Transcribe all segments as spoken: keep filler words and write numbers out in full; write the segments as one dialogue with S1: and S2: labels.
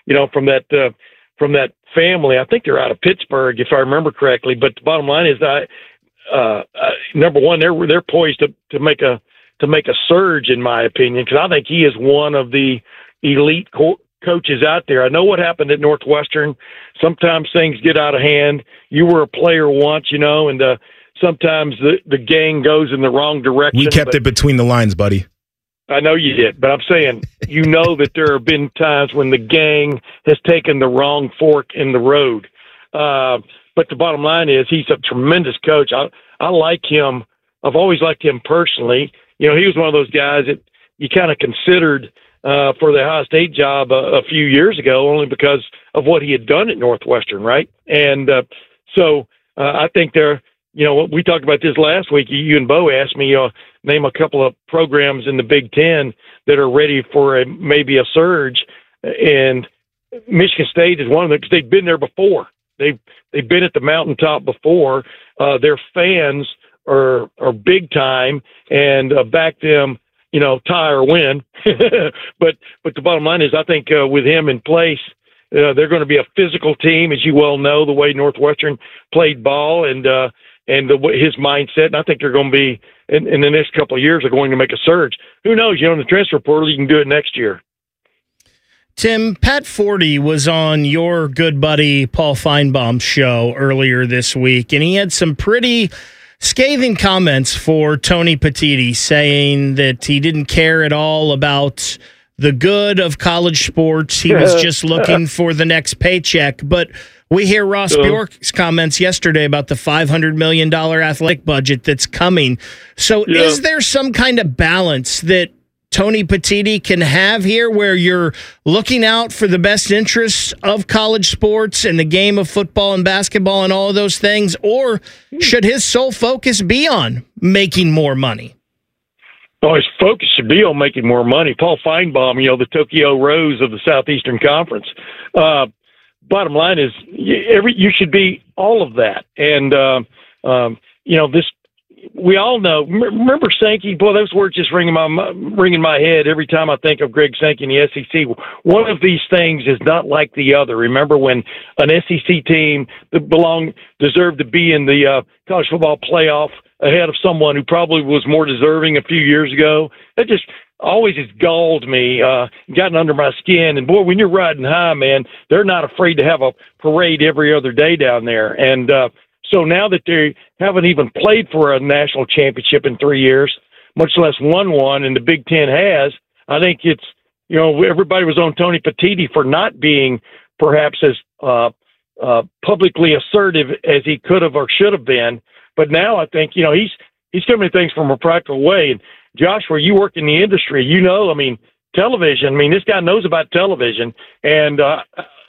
S1: you know, from that uh, from that family. I think they're out of Pittsburgh, if I remember correctly. But the bottom line is, I uh, uh, number one, they're they're poised to, to make a to make a surge, in my opinion, because I think he is one of the elite co- coaches out there. I know what happened at Northwestern. Sometimes things get out of hand. You were a player once, you know, and uh, sometimes the, the gang goes in the wrong direction.
S2: We kept it between the lines, buddy.
S1: I know you did, but I'm saying, you know that there have been times when the gang has taken the wrong fork in the road. Uh, but the bottom line is he's a tremendous coach. I, I like him. I've always liked him personally. You know, he was one of those guys that you kind of considered uh, for the Ohio State job a, a few years ago, only because of what he had done at Northwestern, right? And uh, so uh, I think they're, you know, we talked about this last week. You and Bo asked me, uh, name a couple of programs in the Big Ten that are ready for a, maybe a surge. And Michigan State is one of them because they've been there before. They've, they've been at the mountaintop before. Uh, their fans are, are big time and uh, back them, you know, tie or win. but, but the bottom line is I think uh, with him in place, uh, they're going to be a physical team, as you well know, the way Northwestern played ball and, uh, and the, his mindset. And I think they're going to be, in, in the next couple of years, are going to make a surge. Who knows? You know, in the transfer portal, you can do it next year.
S3: Tim, Pat Forty was on your good buddy Paul Feinbaum's show earlier this week, and he had some pretty scathing comments for Tony Petitti, saying that he didn't care at all about the good of college sports. He was just looking for the next paycheck. But we hear Ross uh, Bjork's comments yesterday about the five hundred million dollars athletic budget that's coming. So yeah. Is there some kind of balance that Tony Petitti can have here where you're looking out for the best interests of college sports and the game of football and basketball and all of those things? Or should his sole focus be on making more money?
S1: Oh, his focus should be on making more money. Paul Feinbaum, you know, the Tokyo Rose of the Southeastern Conference. Uh, bottom line is, every you should be all of that. And, uh, um, you know, this, we all know, remember Sankey? Boy, those words just ring in my, ring in my head every time I think of Greg Sankey in the S E C. One of these things is not like the other. Remember when an S E C team that belonged, deserved to be in the uh, college football playoff ahead of someone who probably was more deserving a few years ago? That just always has galled me, uh, gotten under my skin. And boy, when you're riding high, man, they're not afraid to have a parade every other day down there. And uh, so now that they haven't even played for a national championship in three years, much less won one, and the Big Ten has, I think it's, you know, everybody was on Tony Petitti for not being perhaps as uh, uh, publicly assertive as he could have or should have been. But now I think, you know, he's he's coming to things from a practical way. And Josh, where you work in the industry, you know, I mean, television, I mean, this guy knows about television and uh,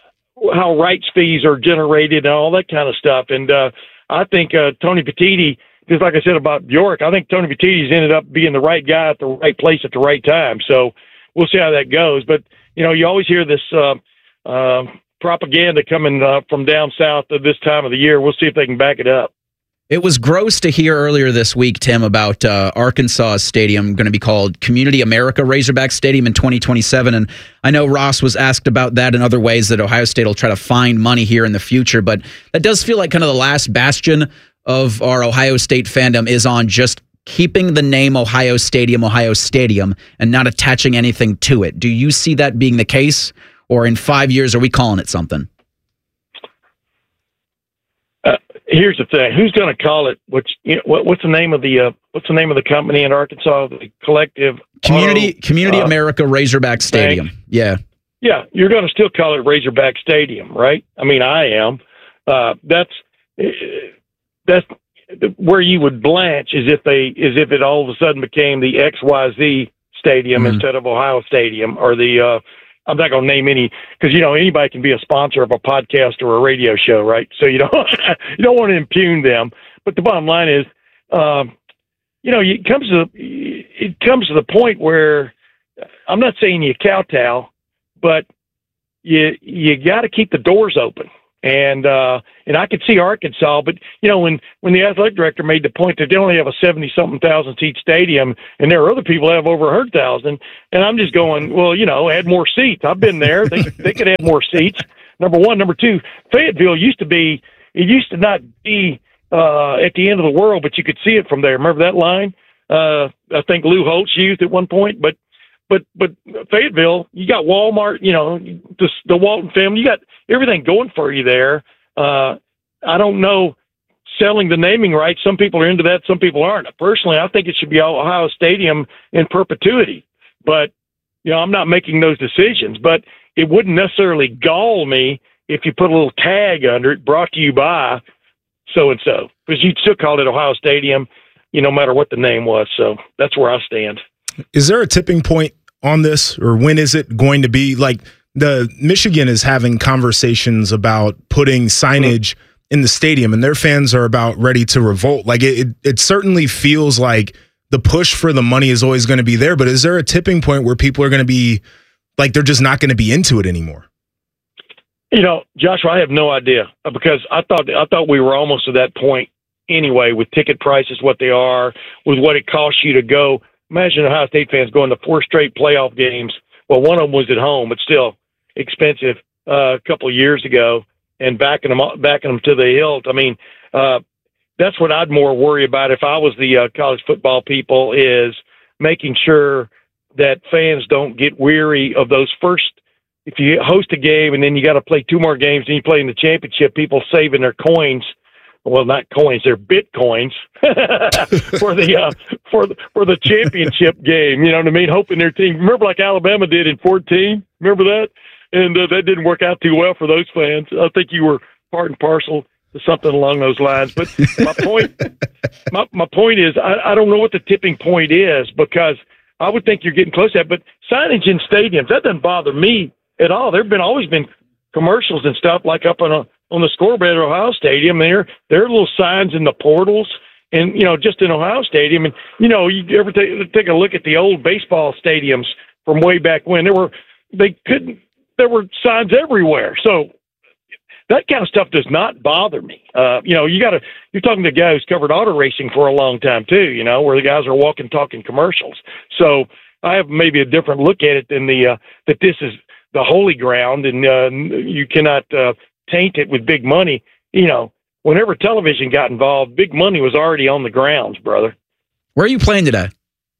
S1: how rights fees are generated and all that kind of stuff. And uh, I think uh, Tony Petitti, just like I said about Bjork, I think Tony Petitti's ended up being the right guy at the right place at the right time. So we'll see how that goes. But, you know, you always hear this uh, uh, propaganda coming uh, from down south at this time of the year. We'll see if they can back it up.
S4: It was gross to hear earlier this week, Tim, about uh, Arkansas Stadium going to be called Community America Razorback Stadium in twenty twenty-seven. And I know Ross was asked about that in other ways that Ohio State will try to find money here in the future. But that does feel like kind of the last bastion of our Ohio State fandom is on just keeping the name Ohio Stadium, Ohio Stadium, and not attaching anything to it. Do you see that being the case? Or in five years, are we calling it something?
S1: Here's the thing: who's going to call it? Which you know, what, what's the name of the uh, what's the name of the company in Arkansas? The Collective
S4: Community Auto,
S1: Community
S4: uh, America Razorback Stadium.
S1: Bank.
S4: Yeah,
S1: yeah. You're going to still call it Razorback Stadium, right? I mean, I am. Uh, that's that's where you would blanch, is if they is if it all of a sudden became the X Y Z Stadium mm-hmm. instead of Ohio Stadium, or the. Uh, I'm not going to name any, because, you know, anybody can be a sponsor of a podcast or a radio show, right? So you don't, you don't want to impugn them. But the bottom line is, um, you know, it comes to, it comes to the point where I'm not saying you kowtow, but you, you got to keep the doors open. And uh, and I could see Arkansas, but you know when, when the athletic director made the point that they only have a seventy something thousand seat stadium, and there are other people that have over a hundred thousand, and I'm just going, well, you know, add more seats. I've been there; they they could add more seats. Number one, number two, Fayetteville used to be it used to not be uh, at the end of the world, but you could see it from there. Remember that line? Uh, I think Lou Holtz used at one point, but. But but Fayetteville, you got Walmart, you know, the, the Walton family, you got everything going for you there. Uh, I don't know, selling the naming rights, some people are into that, some people aren't. Personally, I think it should be Ohio Stadium in perpetuity. But, you know, I'm not making those decisions. But it wouldn't necessarily gall me if you put a little tag under it, brought to you by so-and-so. Because you'd still call it Ohio Stadium, you know, no matter what the name was. So that's where I stand.
S2: Is there a tipping point on this, or when is it going to be? Like, the Michigan is having conversations about putting signage in the stadium, and their fans are about ready to revolt. Like, it, it, it certainly feels like the push for the money is always going to be there, but is there a tipping point where people are going to be like, they're just not going to be into it anymore?
S1: You know, Joshua, I have no idea, because I thought I thought we were almost to that point anyway, with ticket prices what they are, with what it costs you to go. Imagine Ohio State fans going to four straight playoff games. Well, one of them was at home, but still expensive uh, a couple of years ago, and backing them backing them to the hilt. I mean, uh, that's what I'd more worry about if I was the uh, college football people, is making sure that fans don't get weary of those first. If you host a game and then you got to play two more games and you play in the championship, people saving their coins. Well, not coins; they're bitcoins for the uh, for the for the championship game. You know what I mean? Hoping their team. Remember, like Alabama did in fourteen. Remember that? And uh, that didn't work out too well for those fans. I think you were part and parcel to something along those lines. But my point, my my point is, I, I don't know what the tipping point is, because I would think you're getting close to that. But signage in stadiums, that doesn't bother me at all. There've been always been commercials and stuff like up on a. on the scoreboard at Ohio Stadium. There, there are little signs in the portals, and, you know, just in Ohio Stadium. And, you know, you ever take, take a look at the old baseball stadiums from way back when, there were, they couldn't, there were signs everywhere. So that kind of stuff does not bother me. Uh, you know, you got to, you're talking to a guy who's covered auto racing for a long time too, you know, where the guys are walking, talking commercials. So I have maybe a different look at it than the, uh, that this is the holy ground, and uh, you cannot, uh, taint it with big money. You know, whenever television got involved, big money was already on the grounds, brother.
S4: Where are you playing today?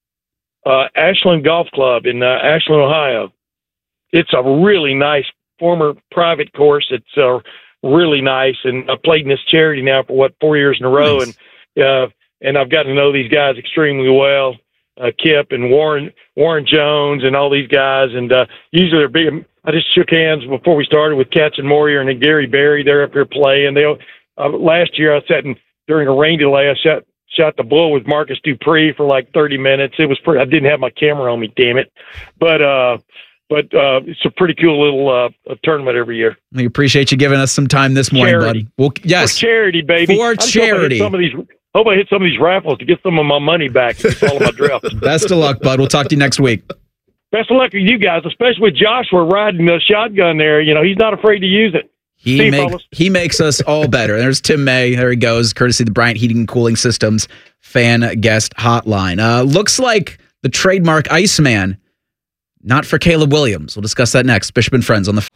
S1: Uh, Ashland Golf Club in uh, Ashland, Ohio. It's a really nice former private course. It's uh, really nice, and I've played in this charity now for what four years in a row, nice. and uh, and I've gotten to know these guys extremely well. Uh, Kip and Warren Warren Jones and all these guys, and uh, usually they're big. I just shook hands before we started with Katz and Moyer, and then Gary Berry. They're up here playing. They uh, last year I sat in during a rain delay. I shot shot the bull with Marcus Dupree for like thirty minutes. It was pretty. I didn't have my camera on me, damn it. But uh, but uh, it's a pretty cool little uh, tournament every year.
S4: We appreciate you giving us some time this morning,
S1: charity.
S4: bud. Well, yes,
S1: for charity, baby.
S4: For charity.
S1: Some of these. Hope I hit some of these raffles to get some of my money back to follow my draft.
S4: Best of luck, bud. We'll talk to you next week.
S1: Best of luck with you guys, especially with Joshua riding the shotgun there. You know, he's not afraid to use it.
S4: He,
S1: See,
S4: make, he makes us all better. There's Tim May. There he goes, courtesy of the Bryant Heating and Cooling Systems fan guest hotline. Uh, looks like the trademark Iceman, not for Caleb Williams. We'll discuss that next. Bishop and Friends on the...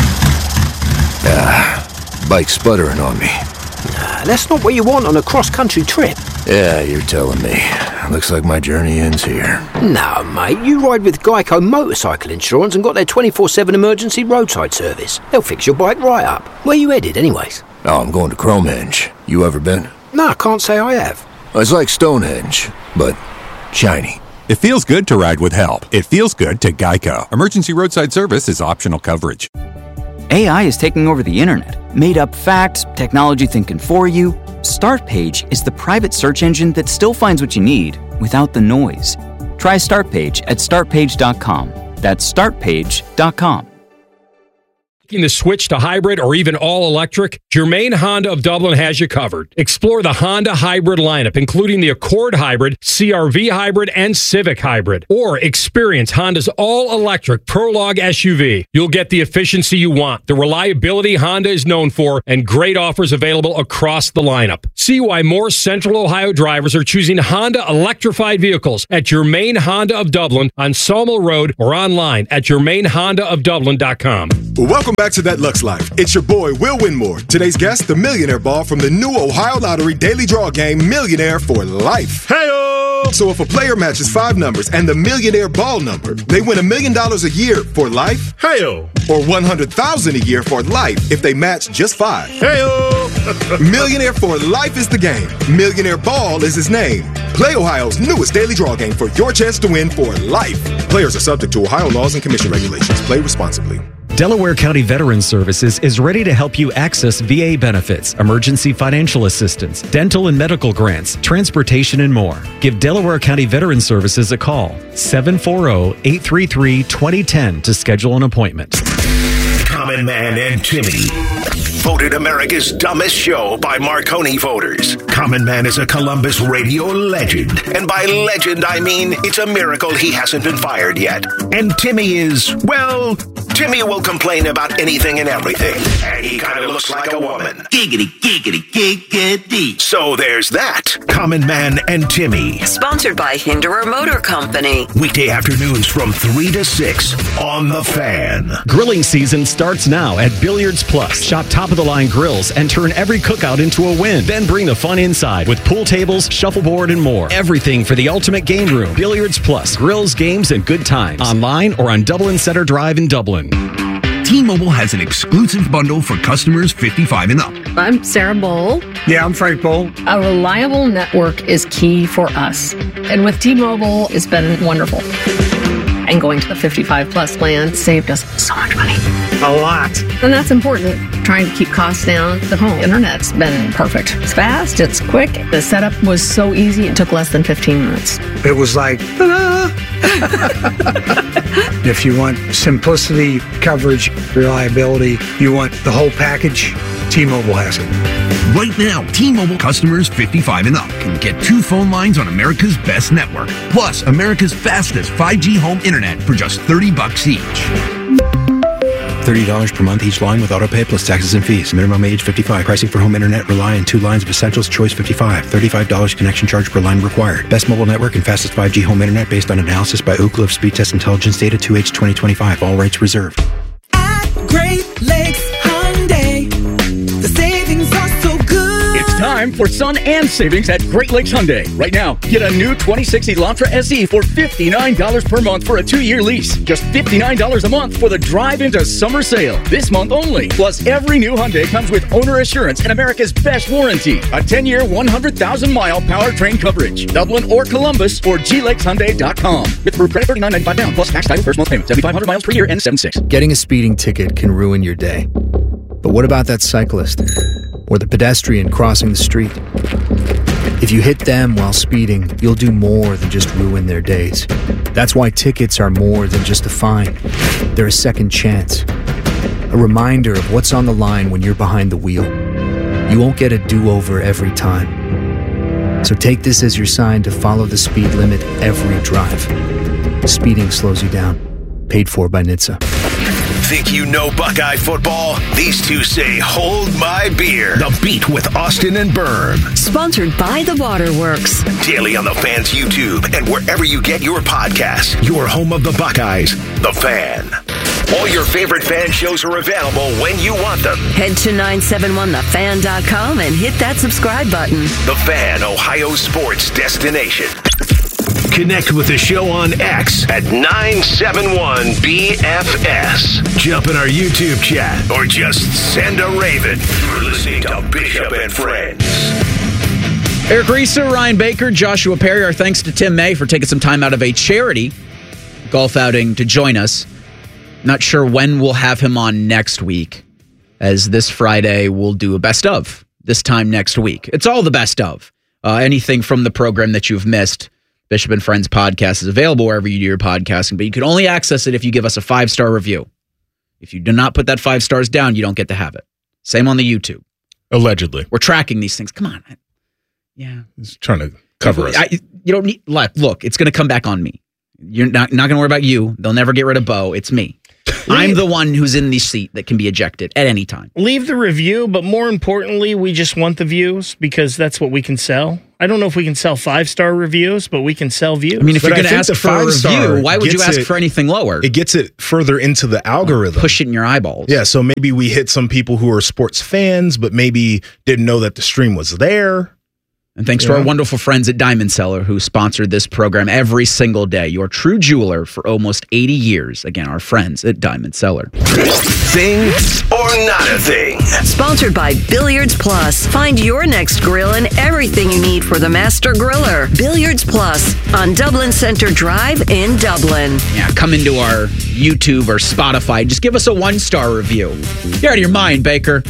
S5: Ah, bike sputtering on me.
S6: Nah, that's not what you want on a cross-country trip.
S5: Yeah, you're telling me. Looks like my journey ends here.
S6: No, mate, you ride with Geico Motorcycle Insurance and got their twenty-four seven emergency roadside service. They'll fix your bike right up. Where you headed, anyways?
S5: Oh, I'm going to Cromenge. You ever been?
S6: No, I can't say I have.
S5: It's like Stonehenge, but shiny.
S7: It feels good to ride with help. It feels good to Geico. Emergency roadside service is optional coverage.
S8: A I is taking over the internet. Made-up facts, technology thinking for you. Startpage is the private search engine that still finds what you need without the noise. Try Startpage at start page dot com. That's start page dot com.
S9: Making the switch to hybrid or even all-electric, Germain Honda of Dublin has you covered. Explore the Honda hybrid lineup, including the Accord Hybrid, C R V Hybrid, and Civic Hybrid. Or experience Honda's all-electric Prologue S U V. You'll get the efficiency you want, the reliability Honda is known for, and great offers available across the lineup. See why more Central Ohio drivers are choosing Honda electrified vehicles at Germain Honda of Dublin on Sawmill Road or online at germain honda of dublin dot com.
S10: Welcome back to That Lux Life. It's your boy, Will Winmore. Today's guest, the Millionaire Ball from the new Ohio Lottery Daily Draw game, Millionaire for Life. Hey-o! So if a player matches five numbers and the Millionaire Ball number, they win a million dollars a year for life. Hey-o! Or one hundred thousand dollars a year for life if they match just five. Hey-o! Millionaire for Life is the game. Millionaire Ball is his name. Play Ohio's newest daily draw game for your chance to win for life. Players are subject to Ohio laws and commission regulations. Play responsibly.
S11: Delaware County Veterans Services is ready to help you access V A benefits, emergency financial assistance, dental and medical grants, transportation, and more. Give Delaware County Veterans Services a call, seven four zero, eight three three, two zero one zero to schedule an appointment.
S12: Common Man and Timmy. Voted America's dumbest show by Marconi voters. Common Man is a Columbus radio legend. And by legend, I mean it's a miracle he hasn't been fired yet. And Timmy is, well, Timmy will complain about anything and everything. And he kind of looks like a woman. Giggity, giggity, giggity. So there's that. Common Man and Timmy.
S13: Sponsored by Hinderer Motor Company.
S12: Weekday afternoons from three to six on The Fan.
S11: Grilling season starts now at Billiards Plus. Shop top-of-the-line grills and turn every cookout into a win. Then bring the fun inside with pool tables, shuffleboard, and more. Everything for the ultimate game room. Billiards Plus. Grills, games, and good times. Online or on Dublin Center Drive in Dublin.
S14: T-Mobile has an exclusive bundle for customers fifty-five and up.
S15: I'm Sarah Bowl.
S16: Yeah, I'm Frank Bowl.
S15: A reliable network is key for us. And with T-Mobile, it's been wonderful. And going to the fifty-five plus plan saved us so much money.
S16: A lot.
S15: And that's important. Trying to keep costs down. The home internet's been perfect. It's fast, it's quick. The setup was so easy, it took less than fifteen minutes.
S16: It was like, ta-da! If you want simplicity, coverage, reliability, you want the whole package, T-Mobile has it.
S14: Right now, T-Mobile customers fifty-five and up can get two phone lines on America's best network, plus America's fastest five G home internet for just thirty bucks each.
S17: thirty dollars per month each line with autopay plus taxes and fees. Minimum age fifty-five. Pricing for home internet rely on two lines of Essentials Choice fifty-five. thirty-five dollars connection charge per line required. Best mobile network and fastest five G home internet based on analysis by Oak Cliff Speed Test Intelligence Data two H twenty twenty-five. All rights reserved.
S18: At Great Lakes Hyundai, the savings are so good.
S19: It's time for sun and savings at Great Lakes Hyundai. Right now, get a new twenty sixty Elantra S E for fifty-nine dollars per month for a two-year lease. Just fifty-nine dollars a month for the drive into summer sale. This month only. Plus, every new Hyundai comes with owner assurance and America's best warranty. A ten-year, one hundred thousand mile powertrain coverage. Dublin or Columbus or G lakes hyundai dot com. With approved credit thirty-nine ninety-five down plus tax title first month payment. seventy-five hundred miles per year and seven six.
S20: Getting a speeding ticket can ruin your day. But what about that cyclist? Or the pedestrian crossing the street? If you hit them while speeding, you'll do more than just ruin their days. That's why tickets are more than just a fine. They're a second chance. A reminder of what's on the line when you're behind the wheel. You won't get a do-over every time. So take this as your sign to follow the speed limit every drive. Speeding slows you down. Paid for by N H T S A.
S12: Think you know Buckeye football? These two say, hold my beer. The Beat with Austin and Berm.
S13: Sponsored by The Waterworks.
S12: Daily on The Fan's YouTube and wherever you get your podcasts. Your home of the Buckeyes, The Fan. All your favorite fan shows are available when you want them.
S13: Head to nine seven one the fan dot com and hit that subscribe button.
S12: The Fan, Ohio sports destination. Connect with the show on X at nine seven one B F S. Jump in our YouTube chat or just send a raven. You're listening to Bishop and Friends.
S4: Eric Reeser, Ryan Baker, Joshua Perry. Our thanks to Tim May for taking some time out of a charity golf outing to join us. Not sure when we'll have him on next week, as this Friday we'll do a best of this time next week. It's all the best of. Uh, anything from the program that you've missed. Bishop and Friends podcast is available wherever you do your podcasting, but you can only access it if you give us a five-star review. If you do not put that five stars down, you don't get to have it. Same on the YouTube.
S2: Allegedly.
S4: We're tracking these things. Come on. Yeah.
S2: He's trying to cover us.
S4: I, you don't need, look, it's going to come back on me. You're not, not going to worry about you. They'll never get rid of Bo. It's me. I'm the one who's in the seat that can be ejected at any time.
S3: Leave the review, but more importantly, we just want the views because that's what we can sell. I don't know if we can sell five-star reviews, but we can sell views.
S4: I mean, if
S2: But
S4: you're
S2: I
S4: going to
S2: think
S4: ask
S2: the
S4: for a
S2: five-star
S4: review, why would you
S2: gets
S4: ask
S2: it-
S4: for anything lower?
S2: It gets it further into the algorithm.
S4: Push it in your eyeballs.
S2: Yeah, so maybe we hit some people who are sports fans, but maybe didn't know that the stream was there.
S4: And thanks
S2: Yeah.
S4: to our wonderful friends at Diamond Seller who sponsored this program every single day. Your true jeweler for almost eighty years. Again, our friends at Diamond Seller.
S12: Thing or not a thing?
S13: Sponsored by Billiards Plus. Find your next grill and everything you need for the master griller. Billiards Plus on Dublin Center Drive in Dublin.
S4: Yeah, come into our YouTube or Spotify. Just give us a one-star review. You're out of your mind, Baker.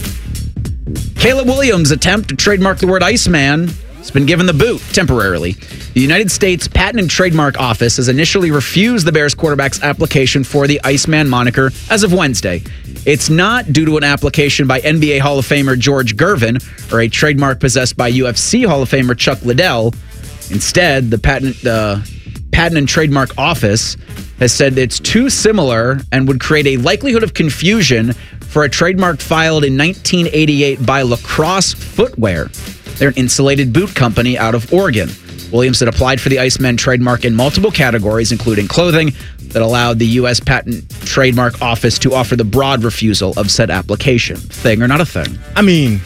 S4: Caleb Williams' attempt to trademark the word Iceman has been given the boot temporarily. The United States Patent and Trademark Office has initially refused the Bears quarterback's application for the Iceman moniker as of Wednesday. It's not due to an application by N B A Hall of Famer George Gervin or a trademark possessed by U F C Hall of Famer Chuck Liddell. Instead, the patent, uh, Patent and Trademark Office has said it's too similar and would create a likelihood of confusion for a trademark filed in nineteen eighty-eight by Lacrosse Footwear. They're an insulated boot company out of Oregon. Williams had applied for the Iceman trademark in multiple categories, including clothing, that allowed the U S Patent Trademark Office to offer the broad refusal of said application. Thing or not a thing?
S2: I mean,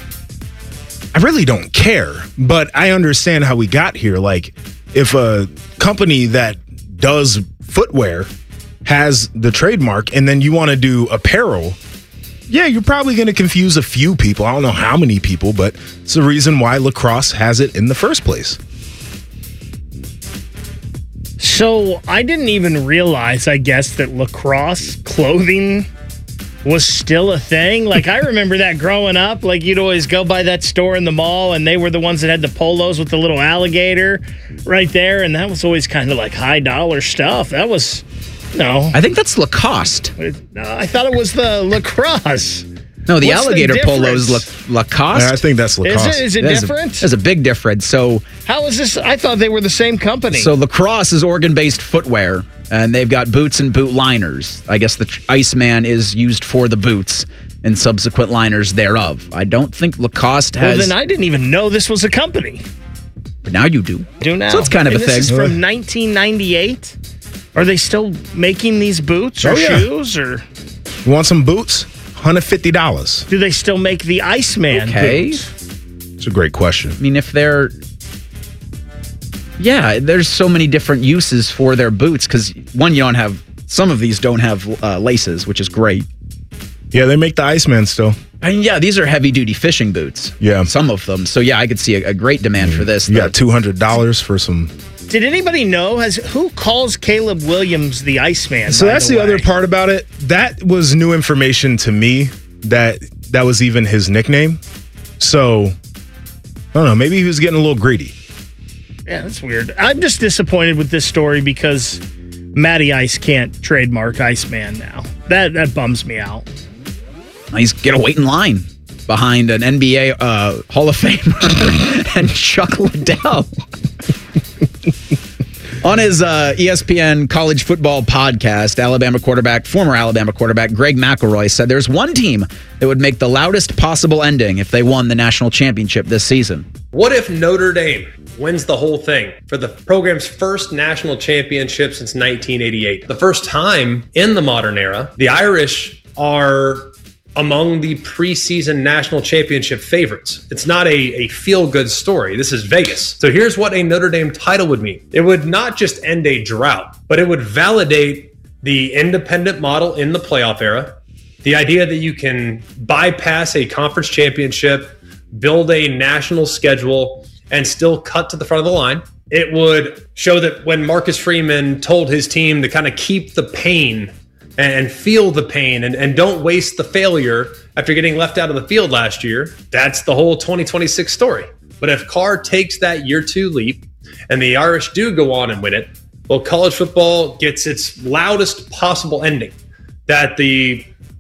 S2: I really don't care, but I understand how we got here. Like, if a company that does footwear has the trademark and then you want to do apparel, yeah, you're probably going to confuse a few people. I don't know how many people, but it's the reason why Lacrosse has it in the first place.
S3: So I didn't even realize, I guess, that lacrosse clothing was still a thing. Like, I remember that growing up. Like, you'd always go by that store in the mall, and they were the ones that had the polos with the little alligator right there, and that was always kind of like high-dollar stuff. That was, no.
S4: I think that's Lacoste.
S3: No, I thought it was the lacrosse.
S4: No, the
S3: What's
S4: alligator
S3: the
S4: polo is La- Lacoste.
S2: Yeah, I think that's Lacoste.
S3: Is it, is it
S4: There's
S3: different?
S4: A, there's a big difference. So,
S3: How is this? I thought they were the same company.
S4: so Lacrosse is Oregon-based footwear, and they've got boots and boot liners. I guess the tr- Iceman is used for the boots and subsequent liners thereof. I don't think Lacoste has.
S3: Well, then I didn't even know this was a company.
S4: But now you do.
S3: Do now.
S4: So it's kind of
S3: And
S4: a
S3: this
S4: thing.
S3: is from nineteen ninety-eight. Are they still making these boots or
S2: Oh, yeah.
S3: shoes, or
S2: You want some boots? one hundred fifty dollars.
S3: do they still make the Iceman
S4: Okay.
S3: boot?
S2: It's a great question.
S4: I mean, if they're. Yeah, there's so many different uses for their boots because, one, you don't have. Some of these don't have uh, laces, which is great.
S2: Yeah, they make the Iceman still.
S4: And yeah, these are heavy-duty fishing boots.
S2: Yeah.
S4: Some of them. So yeah, I could see a, a great demand for this.
S2: You got two hundred dollars for some.
S3: Did anybody know? Has who calls Caleb Williams the Iceman?
S2: So
S3: by
S2: that's
S3: the,
S2: the
S3: way?
S2: other part about it. That was new information to me that that was even his nickname. So, I don't know. Maybe he was getting a little greedy.
S3: Yeah, that's weird. I'm just disappointed with this story because Matty Ice can't trademark Iceman now. That that bums me out.
S4: He's gonna wait in line behind an N B A uh, Hall of Famer and Chuck Liddell. On his uh, E S P N college football podcast, Alabama quarterback, former Alabama quarterback Greg McElroy said there's one team that would make the loudest possible ending if they won the national championship this season.
S21: What if Notre Dame wins the whole thing for the program's first national championship since nineteen eighty-eight? The first time in the modern era, the Irish are among the preseason national championship favorites. It's not a, a feel-good story. This is Vegas. So here's what a Notre Dame title would mean. It would not just end a drought, but it would validate the independent model in the playoff era, the idea that you can bypass a conference championship, build a national schedule, and still cut to the front of the line. It would show that when Marcus Freeman told his team to kind of keep the pain and feel the pain and, and don't waste the failure after getting left out of the field last year, that's the whole twenty twenty-six story. But if Carr takes that year two leap and the Irish do go on and win it, well, college football gets its loudest possible ending. That the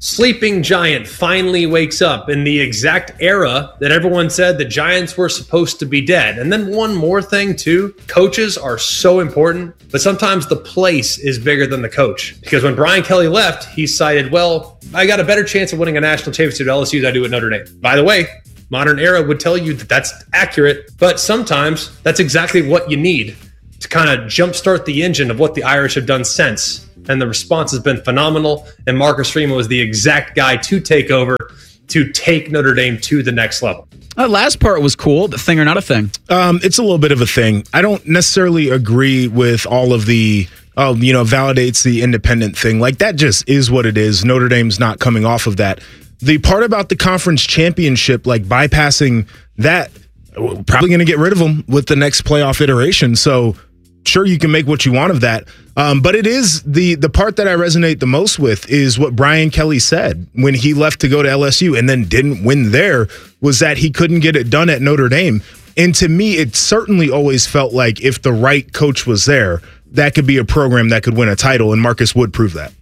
S21: sleeping giant finally wakes up in the exact era that everyone said the Giants were supposed to be dead. And then one more thing too, coaches are so important, but sometimes the place is bigger than the coach. Because when Brian Kelly left, he cited, well, I got a better chance of winning a national championship at L S U than I do at Notre Dame. By the way, modern era would tell you that that's accurate, but sometimes that's exactly what you need to kind of jumpstart the engine of what the Irish have done since. And the response has been phenomenal. And Marcus Freeman was the exact guy to take over, to take Notre Dame to the next level.
S4: The last part was cool. The thing or not a thing?
S2: Um, it's a little bit of a thing. I don't necessarily agree with all of the, oh, you know, validates the independent thing. Like, that just is what it is. Notre Dame's not coming off of that. The part about the conference championship, like bypassing that, probably going to get rid of them with the next playoff iteration. So, sure, you can make what you want of that. Um, but it is the the part that I resonate the most with is what Brian Kelly said when he left to go to L S U and then didn't win there, was that he couldn't get it done at Notre Dame. And to me, it certainly always felt like if the right coach was there, that could be a program that could win a title, and Marcus would prove that.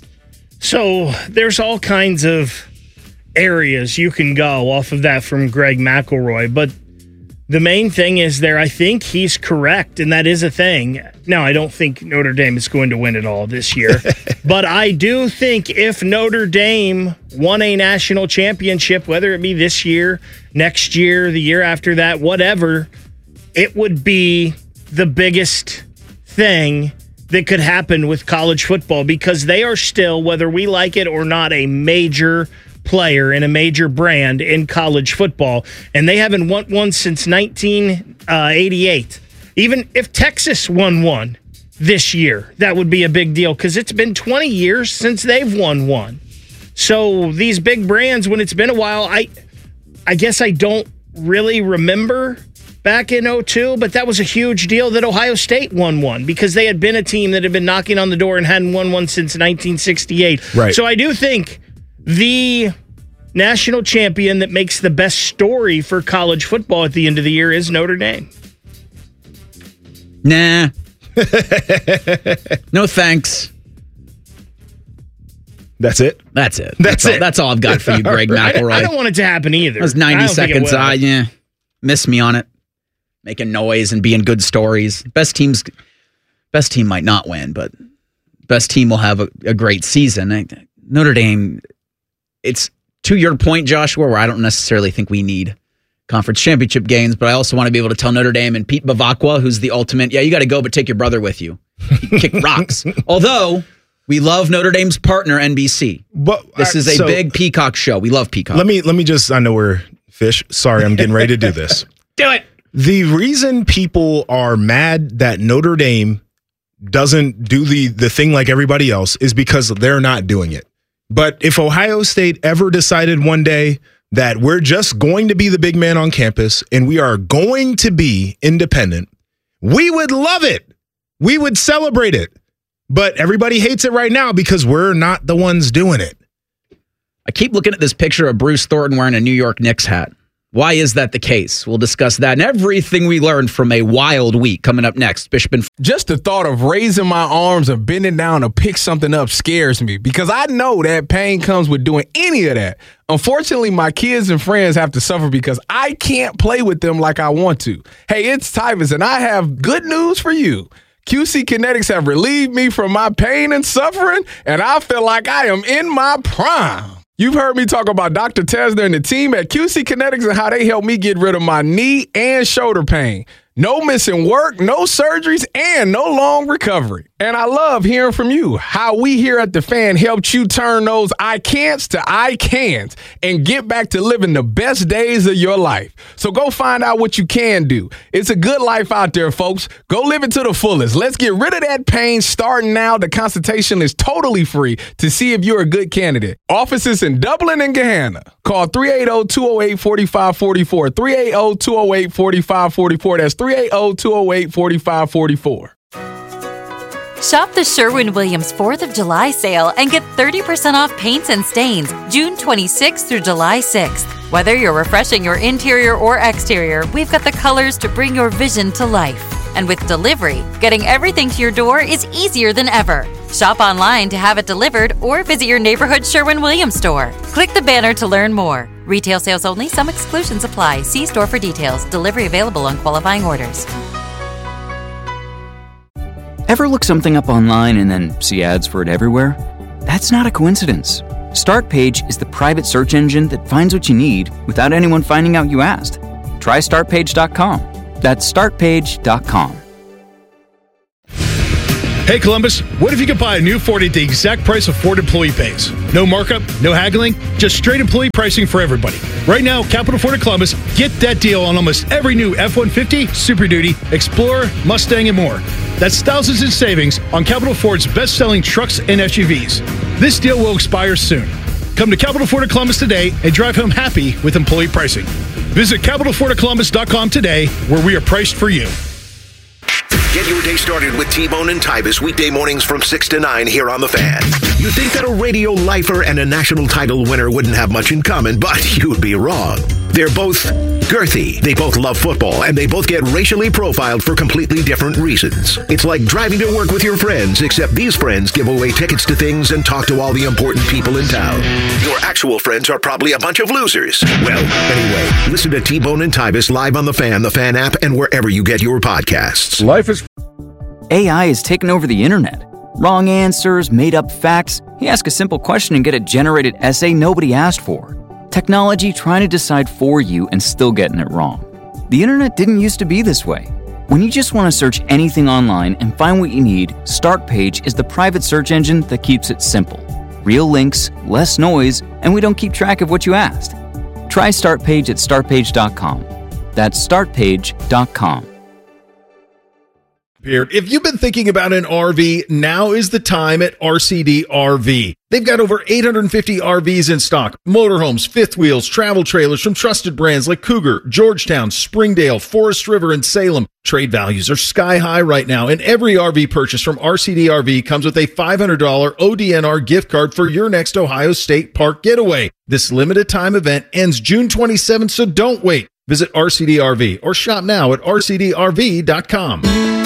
S3: So there's all kinds of areas you can go off of that from Greg McElroy, but the main thing is there, I think he's correct, and that is a thing. Now, I don't think Notre Dame is going to win it all this year, but I do think if Notre Dame won a national championship, whether it be this year, next year, the year after that, whatever, it would be the biggest thing that could happen with college football, because they are still, whether we like it or not, a major player and a major brand in college football, and they haven't won one since nineteen eighty-eight. Even if Texas won one this year, that would be a big deal, because it's been twenty years since they've won one. So these big brands, when it's been a while, I I guess I don't really remember back in oh two, but that was a huge deal that Ohio State won one, because they had been a team that had been knocking on the door and hadn't won one since nineteen sixty-eight.
S2: Right.
S3: So I do think the national champion that makes the best story for college football at the end of the year is Notre Dame.
S4: Nah. No thanks.
S2: That's it?
S4: That's it.
S2: That's,
S4: that's
S2: it.
S4: All, that's all I've got for you, Greg McElroy.
S3: I don't want it to happen either.
S4: That was ninety seconds. I, yeah. Miss me on it. Making noise and being good stories. Best teams, best team might not win, but best team will have a, a great season. Notre Dame, it's to your point, Joshua, where I don't necessarily think we need conference championship games, but I also want to be able to tell Notre Dame and Pete Bavacqua, who's the ultimate, yeah, you got to go, but take your brother with you. He kick rocks. Although, we love Notre Dame's partner, N B C.
S2: But,
S4: this is a
S2: so,
S4: big Peacock show. We love Peacock.
S2: Let me, let me just, I know we're fish. Sorry, I'm getting ready to do this.
S3: Do it.
S2: The reason people are mad that Notre Dame doesn't do the, the thing like everybody else is because they're not doing it. But if Ohio State ever decided one day that we're just going to be the big man on campus and we are going to be independent, we would love it. We would celebrate it. But everybody hates it right now because we're not the ones doing it.
S4: I keep looking at this picture of Bruce Thornton wearing a New York Knicks hat. Why is that the case? We'll discuss that and everything we learned from a wild week coming up next. Bishop and
S1: Just the thought of raising my arms and bending down to pick something up scares me, because I know that pain comes with doing any of that. Unfortunately, my kids and friends have to suffer because I can't play with them like I want to. Hey, it's Tyvus, and I have good news for you. Q C Kinetics have relieved me from my pain and suffering, and I feel like I am in my prime. You've heard me talk about Doctor Tesner and the team at Q C Kinetics and how they helped me get rid of my knee and shoulder pain. No missing work, no surgeries, and no long recovery. And I love hearing from you, how we here at The Fan helped you turn those I can'ts to I can'ts and get back to living the best days of your life. So go find out what you can do. It's a good life out there, folks. Go live it to the fullest. Let's get rid of that pain starting now. The consultation is totally free to see if you're a good candidate. Offices in Dublin and Gahanna. Call three eight zero, two zero eight, four five four four. three eight zero, two zero eight, four five four four. That's three eight zero, two zero eight, four five four four.
S22: Shop the Sherwin-Williams fourth of July sale and get thirty percent off paints and stains June twenty-sixth through July sixth. Whether you're refreshing your interior or exterior, we've got the colors to bring your vision to life. And with delivery, getting everything to your door is easier than ever. Shop online to have it delivered or visit your neighborhood Sherwin-Williams store. Click the banner to learn more. Retail sales only. Some exclusions apply. See store for details. Delivery available on qualifying orders.
S8: Ever look something up online and then see ads for it everywhere? That's not a coincidence. Startpage is the private search engine that finds what you need without anyone finding out you asked. Try start page dot com. That's start page dot com.
S5: Hey Columbus, what if you could buy a new Ford at the exact price a Ford employee pays? No markup, no haggling, just straight employee pricing for everybody. Right now, Capital Ford of Columbus, get that deal on almost every new F one fifty, Super Duty, Explorer, Mustang, and more. That's thousands in savings on Capital Ford's best-selling trucks and S U Vs. This deal will expire soon. Come to Capital Ford of Columbus today and drive home happy with employee pricing. Visit capital ford of columbus dot com today, where we are priced for you.
S12: Get your day started with T-Bone and Tybus weekday mornings from six to nine here on The Fan. You'd think that a radio lifer and a national title winner wouldn't have much in common, but you'd be wrong. They're both girthy, they both love football, and they both get racially profiled for completely different reasons. It's like driving to work with your friends, except these friends give away tickets to things and talk to all the important people in town. Your actual friends are probably a bunch of losers. Well, anyway, listen to T-Bone and Tybus live on The Fan, the Fan app, and wherever you get your podcasts.
S20: Life is...
S8: A I has taken over the internet. Wrong answers, made-up facts. You ask a simple question and get a generated essay nobody asked for. Technology trying to decide for you and still getting it wrong. The internet didn't used to be this way. When you just want to search anything online and find what you need, Startpage is the private search engine that keeps it simple. Real links, less noise, and we don't keep track of what you asked. Try Startpage at start page dot com. That's start page dot com.
S2: If you've been thinking about an R V, now is the time at R C D R V. They've got over eight hundred fifty R Vs in stock. Motorhomes, fifth wheels, travel trailers from trusted brands like Cougar, Georgetown, Springdale, Forest River, and Salem. Trade values are sky high right now, and every R V purchase from R C D R V comes with a five hundred dollars O D N R gift card for your next Ohio State Park getaway. This limited time event ends June twenty-seventh, so don't wait. Visit R C D R V or shop now at R C D R V dot com.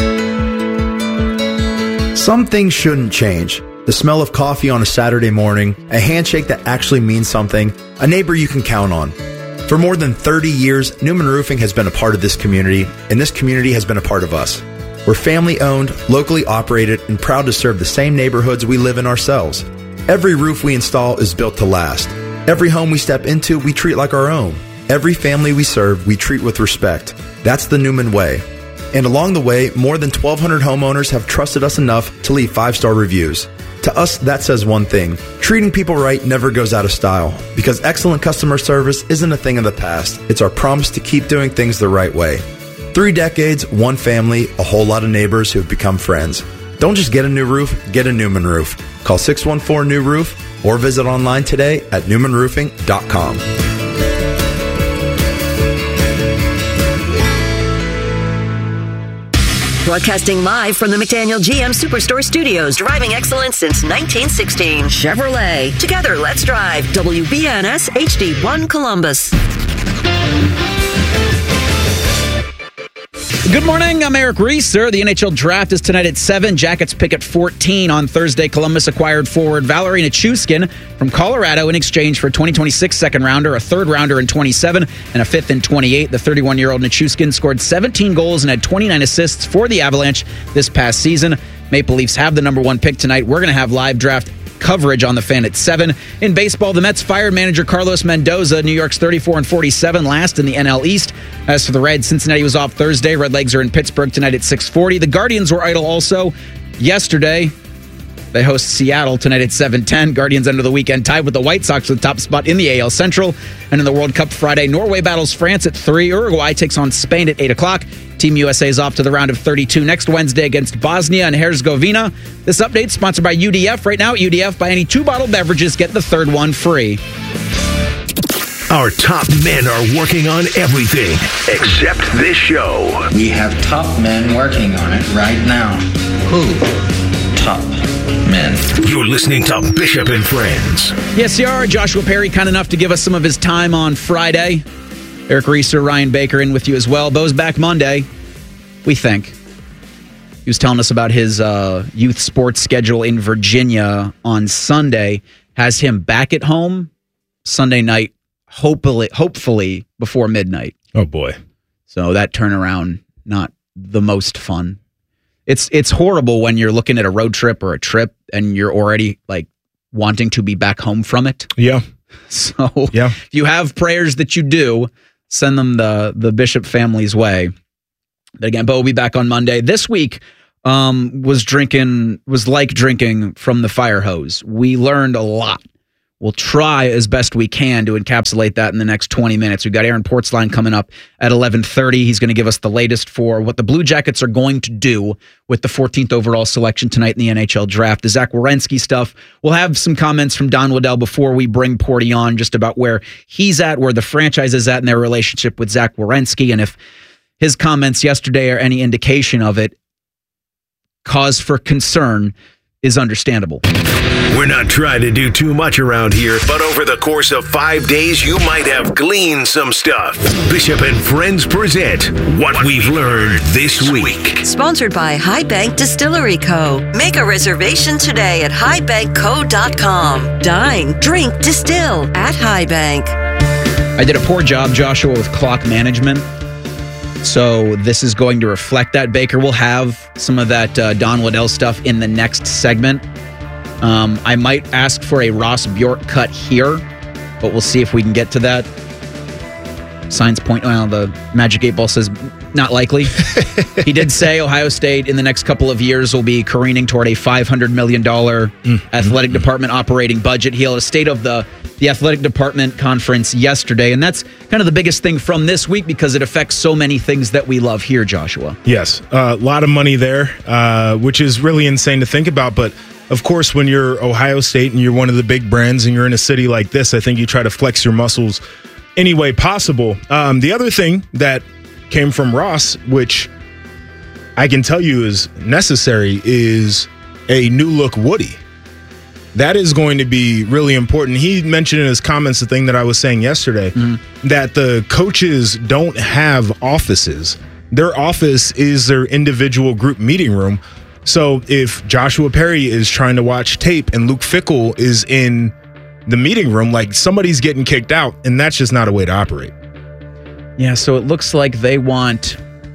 S6: Some things shouldn't change. The smell of coffee on a Saturday morning, a handshake that actually means something, a neighbor you can count on. For more than thirty years, Newman Roofing has been a part of this community, and this community has been a part of us. We're family-owned, locally operated, and proud to serve the same neighborhoods we live in ourselves. Every roof we install is built to last. Every home we step into, we treat like our own. Every family we serve, we treat with respect. That's the Newman way. And along the way, more than twelve hundred homeowners have trusted us enough to leave five-star reviews. To us, that says one thing. Treating people right never goes out of style, because excellent customer service isn't a thing of the past. It's our promise to keep doing things the right way. Three decades, one family, a whole lot of neighbors who have become friends. Don't just get a new roof, get a Newman roof. Call six one four, N E W roof or visit online today at newman roofing dot com.
S13: Broadcasting live from the McDaniel G M Superstore Studios, driving excellence since nineteen sixteen. Chevrolet. Together, let's drive. W B N S H D one Columbus.
S4: Good morning, I'm Eric Reeser. The N H L Draft is tonight at seven. Jackets pick at fourteen. On Thursday, Columbus acquired forward Valerie Nichushkin from Colorado in exchange for a twenty twenty-six second-rounder, a third-rounder in twenty-seven, and a fifth in twenty-eight. The thirty-one-year-old Nichushkin scored seventeen goals and had twenty-nine assists for the Avalanche this past season. Maple Leafs have the number one pick tonight. We're going to have live draft coverage on the Fan at seven. In baseball, the Mets fired manager Carlos Mendoza. New York's thirty-four and forty-seven, last in the N L East. As for the Reds, Cincinnati was off Thursday. Red Legs are in Pittsburgh tonight at six forty. The Guardians were idle also yesterday. They host Seattle tonight at seven ten. Guardians under the weekend tied with the White Sox for the top spot in the A L Central. And in the World Cup Friday, Norway battles France at three. Uruguay takes on Spain at eight o'clock. Team U S A is off to the round of thirty-two next Wednesday against Bosnia and Herzegovina. This update sponsored by U D F. Right now at U D F, buy any two bottle beverages, get the third one free.
S12: Our top men are working on everything except this show.
S23: We have top men working on it right now. Who? Top men.
S12: You're listening to Bishop and Friends.
S4: Yes, you are. Joshua Perry, kind enough to give us some of his time on Friday. Eric Reeser, Ryan Baker in with you as well. Bo's back Monday, we think. He was telling us about his uh, youth sports schedule in Virginia on Sunday. Has him back at home Sunday night, hopefully, hopefully before midnight.
S2: Oh, boy.
S4: So that turnaround, not the most fun. It's it's horrible when you're looking at a road trip or a trip and you're already like wanting to be back home from it.
S2: Yeah.
S4: So
S2: yeah.
S4: if you have prayers that you do, send them the the Bishop family's way. But again, Bo will be back on Monday. This week um, was drinking was like drinking from the fire hose. We learned a lot. We'll try as best we can to encapsulate that in the next twenty minutes. We've got Aaron Portzline coming up at eleven thirty. He's going to give us the latest for what the Blue Jackets are going to do with the fourteenth overall selection tonight in the N H L draft. The Zach Werenski stuff. We'll have some comments from Don Waddell before we bring Porty on, just about where he's at, where the franchise is at in their relationship with Zach Werenski, and if his comments yesterday are any indication of it, cause for concern is understandable.
S12: We're not trying to do too much around here, but over the course of five days, you might have gleaned some stuff. Bishop and Friends present What We've Learned This Week.
S13: Sponsored by High Bank Distillery Co. Make a reservation today at high bank co dot com. Dine, drink, distill at High Bank.
S4: I did a poor job, Joshua, with clock management. So this is going to reflect that. Baker will have some of that uh, Don Waddell stuff in the next segment. Um, I might ask for a Ross Bjork cut here, but we'll see if we can get to that. Signs point, well, the Magic eight Ball says not likely. He did say Ohio State in the next couple of years will be careening toward a five hundred million dollars mm. athletic department operating budget. He held a state of the, the athletic department conference yesterday, and that's kind of the biggest thing from this week because it affects so many things that we love here, Joshua.
S2: Yes, a uh, lot of money there, uh, which is really insane to think about, but of course, when you're Ohio State and you're one of the big brands and you're in a city like this, I think you try to flex your muscles any way possible. Um, the other thing that came from Ross, which I can tell you is necessary, is a new look Woody. That is going to be really important. He mentioned in his comments the thing that I was saying yesterday, mm-hmm. that the coaches don't have offices. Their office is their individual group meeting room. So if Joshua Perry is trying to watch tape and Luke Fickell is in the meeting room, like somebody's getting kicked out, and that's just not a way to operate.
S4: Yeah, so it looks like they want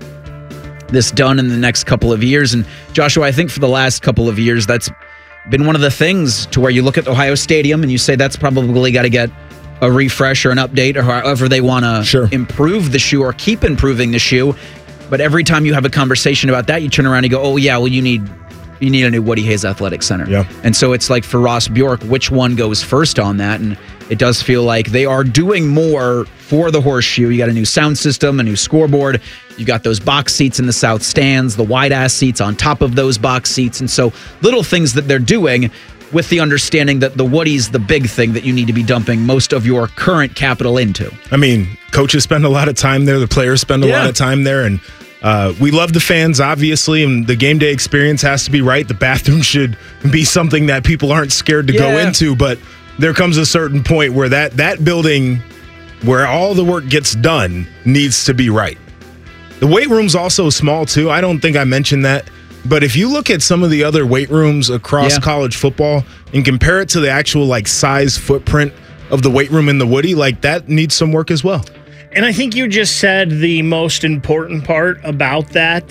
S4: this done in the next couple of years. And Joshua, I think for the last couple of years, that's been one of the things to where you look at Ohio Stadium and you say that's probably got to get a refresh or an update or however they want to sure. improve the shoe or keep improving the shoe. But every time you have a conversation about that, you turn around and go, oh, yeah, well, you need you need a new Woody Hayes Athletic Center.
S2: Yeah.
S4: And so it's like for Ross Bjork, which one goes first on that? And it does feel like they are doing more for the Horseshoe. You got a new sound system, a new scoreboard. You've got those box seats in the south stands, the wide-ass seats on top of those box seats. And so little things that they're doing with the understanding that the Woody's the big thing that you need to be dumping most of your current capital into.
S2: I mean, coaches spend a lot of time there. The players spend a yeah. lot of time there. And uh, we love the fans, obviously, and the game day experience has to be right. The bathroom should be something that people aren't scared to yeah. go into. But there comes a certain point where that that building, where all the work gets done, needs to be right. The weight room's also small, too. I don't think I mentioned that. But if you look at some of the other weight rooms across yeah. college football and compare it to the actual like size footprint of the weight room in the Woody, like that needs some work as well.
S3: And I think you just said the most important part about that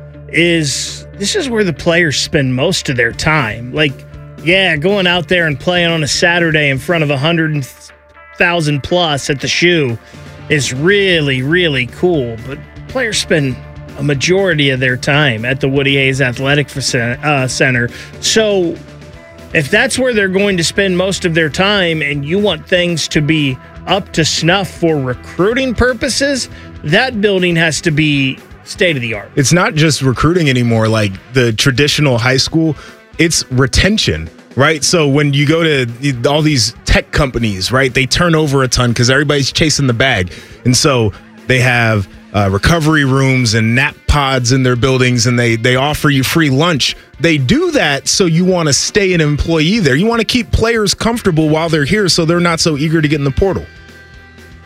S3: is this is where the players spend most of their time. Like, yeah, going out there and playing on a Saturday in front of one hundred thousand plus at the Shoe is really, really cool. But players spend a majority of their time at the Woody Hayes Athletic Center. So if that's where they're going to spend most of their time and you want things to be up to snuff for recruiting purposes, that building has to be state of the art.
S2: It's not just recruiting anymore like the traditional high school. It's retention, right? So when you go to all these tech companies, right, they turn over a ton because everybody's chasing the bag. And so they have Uh, recovery rooms and nap pods in their buildings, and they they offer you free lunch. They do that so you want to stay an employee there. You want to keep players comfortable while they're here so they're not so eager to get in the portal.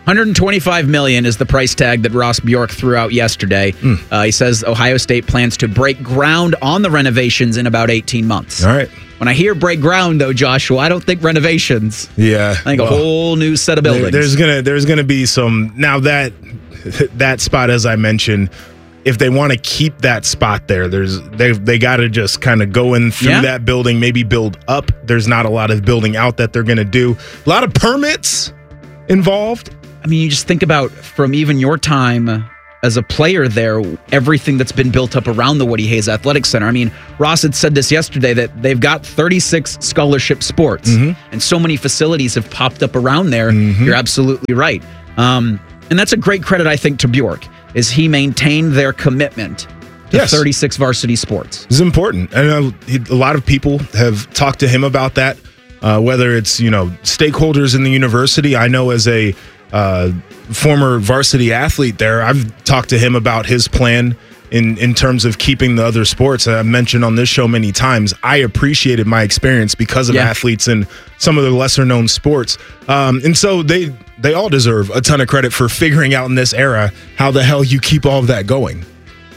S4: hundred twenty-five million dollars is the price tag that Ross Bjork threw out yesterday. Mm. Uh, he says Ohio State plans to break ground on the renovations in about eighteen months.
S2: All right.
S4: When I hear break ground, though, Joshua, I don't think renovations.
S2: Yeah.
S4: I think
S2: well,
S4: a whole new set of buildings.
S2: There, there's gonna there's gonna be some now that that spot, as I mentioned. If they want to keep that spot there, there's they they got to just kind of go in through
S4: Yeah.
S2: that building, maybe build up. There's not a lot of building out that they're going to do. A lot of permits involved.
S4: I mean, you just think about from even your time as a player there, everything that's been built up around the Woody Hayes Athletic Center. I mean, Ross had said this yesterday that they've got thirty-six scholarship sports,
S2: Mm-hmm.
S4: and so many facilities have popped up around there. You're absolutely right. Um, and that's a great credit, I think, to Bjork, is he maintained their commitment to
S2: Yes.
S4: thirty-six varsity sports.
S2: It's important. And uh, he, a lot of people have talked to him about that, uh, whether it's, you know, stakeholders in the university. I know as a uh, former varsity athlete there, I've talked to him about his plan in, in terms of keeping the other sports. I've mentioned on this show many times, I appreciated my experience because of
S4: Yeah.
S2: athletes in some of the lesser known sports. Um, and so they, they all deserve a ton of credit for figuring out in this era how the hell you keep all of that going.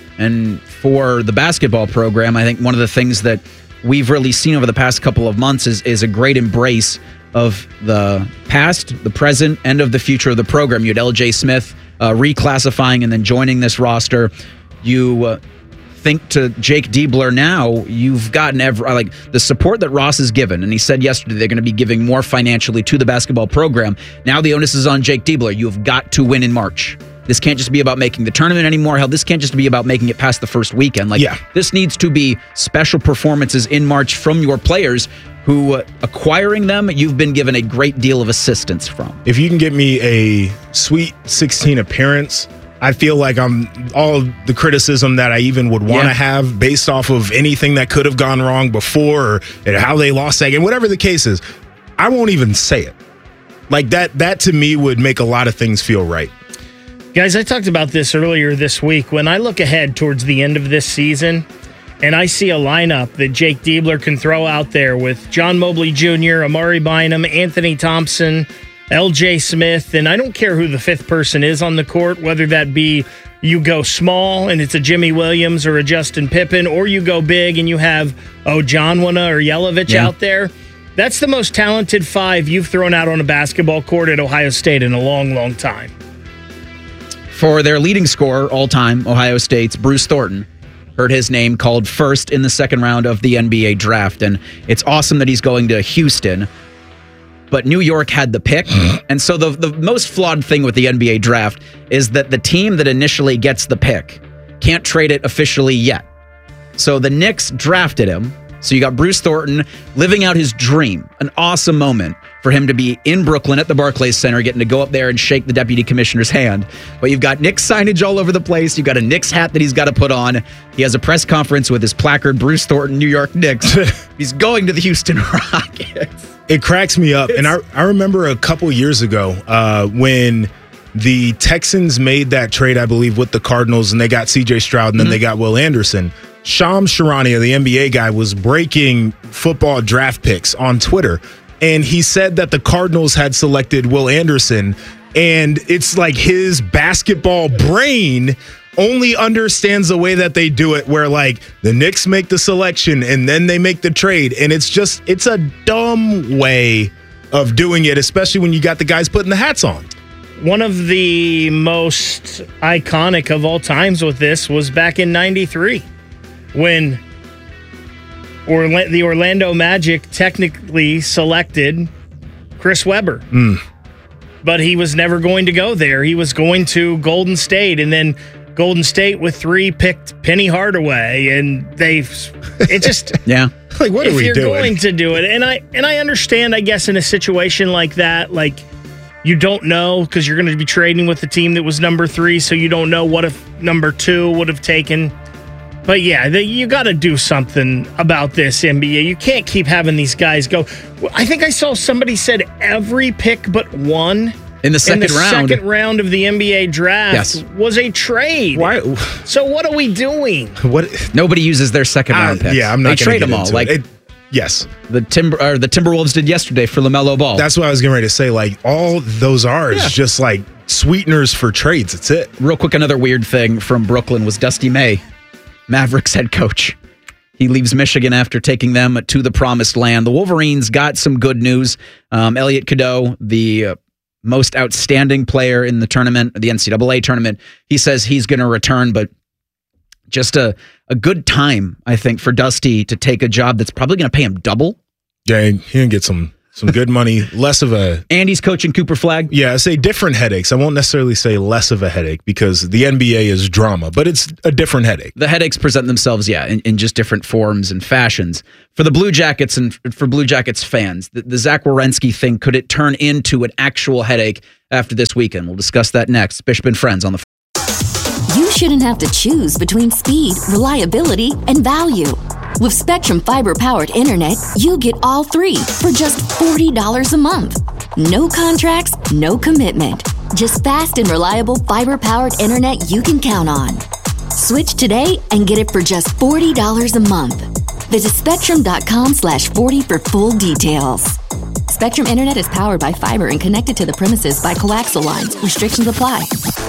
S4: And for the basketball program, I think one of the things that we've really seen over the past couple of months is, is a great embrace of the past, the present, and of the future of the program. You had L J Smith uh, reclassifying and then joining this roster. You uh, think to Jake Diebler now, you've gotten every, like the support that Ross has given, and he said yesterday they're going to be giving more financially to the basketball program. Now the onus is on Jake Diebler. You've got to win in March. This can't just be about making the tournament anymore. Hell, this can't just be about making it past the first weekend. Like,
S2: Yeah.
S4: this needs to be special performances in March from your players who, uh, acquiring them, you've been given a great deal of assistance from.
S2: If you can get me a Sweet sixteen appearance, I feel like I'm all the criticism that I even would want to
S4: Yeah.
S2: have based off of anything that could have gone wrong before or how they lost that game, whatever the case is, I won't even say it. Like that, that to me would make a lot of things feel right.
S3: Guys, I talked about this earlier this week. When I look ahead towards the end of this season and I see a lineup that Jake Diebler can throw out there with John Mobley Junior, Amari Bynum, Anthony Thompson, L J Smith, and I don't care who the fifth person is on the court, whether that be you go small and it's a Jimmy Williams or a Justin Pippen, or you go big and you have, oh, Jonwana or Yelovich
S4: Yeah.
S3: out there. That's the most talented five you've thrown out on a basketball court at Ohio State in a long, long time.
S4: For their leading scorer all time, Ohio State's Bruce Thornton, heard his name called first in the second round of the N B A draft. And it's awesome that he's going to Houston, but New York had the pick. And so the, the most flawed thing with the N B A draft is that the team that initially gets the pick can't trade it officially yet. So the Knicks drafted him. So you got Bruce Thornton living out his dream, an awesome moment for him to be in Brooklyn at the Barclays Center, getting to go up there and shake the deputy commissioner's hand. But you've got Knicks signage all over the place. You've got a Knicks hat that he's got to put on. He has a press conference with his placard, Bruce Thornton, New York Knicks. He's going to the Houston Rockets.
S2: It cracks me up. And I, I remember a couple years ago uh, when the Texans made that trade, I believe, with the Cardinals, and they got C J Stroud, and then mm-hmm. they got Will Anderson. Shams Charania, the N B A guy, was breaking football draft picks on Twitter, and he said that the Cardinals had selected Will Anderson, and it's like his basketball brain only understands the way that they do it, where like the Knicks make the selection and then they make the trade, and it's just, it's a dumb way of doing it, especially when you got the guys putting the hats on.
S3: One of the most iconic of all times with this was back in ninety-three. When Orla- the Orlando Magic technically selected Chris Webber.
S2: Mm.
S3: But he was never going to go there. He was going to Golden State, and then Golden State with three picked Penny Hardaway, and they it just
S4: yeah.
S2: Like, what
S3: if
S2: are we
S3: you're
S2: doing?
S3: going to do it, and I and I understand, I guess, in a situation like that, like you don't know because you're going to be trading with the team that was number three, so you don't know what if number two would have taken. But yeah, the, you got to do something about this, N B A. You can't keep having these guys go. I think I saw somebody said every pick but one
S4: in the second
S3: in the
S4: round.
S3: second round of the N B A draft
S4: Yes.
S3: was a trade.
S2: Why?
S3: So what are we doing?
S2: What?
S4: Nobody uses their second round
S2: Uh,
S4: picks.
S2: yeah, I'm not
S4: They
S2: gonna
S4: trade
S2: get
S4: them all.
S2: into
S4: Like
S2: it. It, Yes.
S4: The Timber or the Timberwolves did yesterday for LaMelo Ball.
S2: That's what I was getting ready to say. Like, all those are is
S4: Yeah.
S2: just like sweeteners for trades. That's it.
S4: Real quick, another weird thing from Brooklyn was Dusty May, Mavericks head coach. He leaves Michigan after taking them to the promised land. The Wolverines got some good news. Um, Elliot Cadeau, the uh, most outstanding player in the tournament, the N C double A tournament, he says he's going to return, but just a, a good time, I think, for Dusty to take a job that's probably going to pay him double.
S2: Yeah, he can get some some good money. Less of a...
S4: And he's coaching Cooper Flagg.
S2: Yeah, I say different headaches. I won't necessarily say less of a headache because the N B A is drama, but it's a different headache.
S4: The headaches present themselves, yeah, in, in just different forms and fashions. For the Blue Jackets and for Blue Jackets fans, the, the Zach Werenski thing, could it turn into an actual headache after this weekend? We'll discuss that next. Bishop and Friends on the...
S7: You shouldn't have to choose between speed, reliability, and value. With Spectrum Fiber-powered internet, you get all three for just forty dollars a month. No contracts, no commitment. Just fast and reliable fiber-powered internet you can count on. Switch today and get it for just forty dollars a month. Visit spectrum.com slash 40 for full details. Spectrum Internet is powered by fiber and connected to the premises by coaxial lines. Restrictions apply.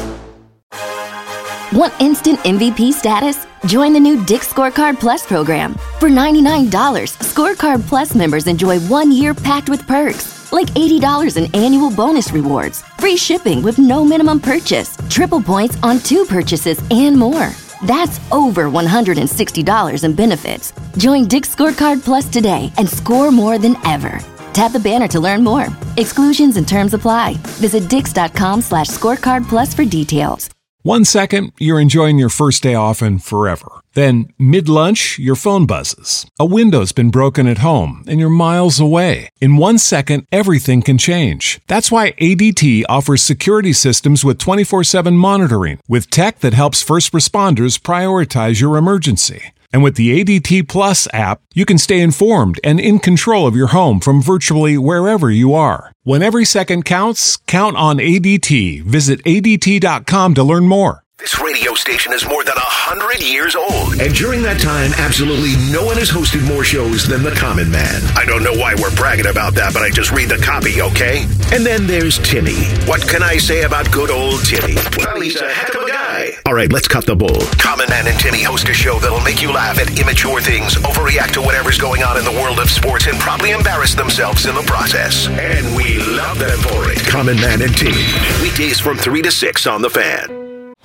S7: Want instant M V P status? Join the new Dick's Scorecard Plus program. For ninety-nine dollars, Scorecard Plus members enjoy one year packed with perks, like eighty dollars in annual bonus rewards, free shipping with no minimum purchase, triple points on two purchases, and more. That's over one hundred sixty dollars in benefits. Join Dick's Scorecard Plus today and score more than ever. Tap the banner to learn more. Exclusions and terms apply. Visit dix.com slash scorecard plus for details.
S9: One second, you're enjoying your first day off and forever. Then, mid-lunch, your phone buzzes. A window's been broken at home, and you're miles away. In one second, everything can change. That's why A D T offers security systems with twenty-four seven monitoring, with tech that helps first responders prioritize your emergency. And with the A D T Plus app, you can stay informed and in control of your home from virtually wherever you are. When every second counts, count on A D T. Visit A D T dot com to learn more.
S12: This radio station is more than a hundred years old. And during that time, absolutely no one has hosted more shows than The Common Man. I don't know why we're bragging about that, but I just read the copy, okay? And then there's Timmy. What can I say about good old Timmy? Well, he's a heck of a guy. All right, let's cut the bull. Common Man and Timmy host a show that'll make you laugh at immature things, overreact to whatever's going on in the world of sports, and probably embarrass themselves in the process. And we love them for it. Common Man and Timmy. Weekdays from three to six on The Fan.